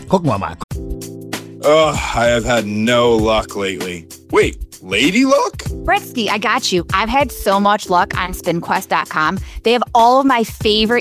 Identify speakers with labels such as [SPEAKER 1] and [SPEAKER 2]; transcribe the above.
[SPEAKER 1] Gucken wir mal.
[SPEAKER 2] Ugh, I have had no luck lately. Wait, lady luck?
[SPEAKER 3] Britsky, I got you. I've had so much luck on SpinQuest.com. They have all of my favorite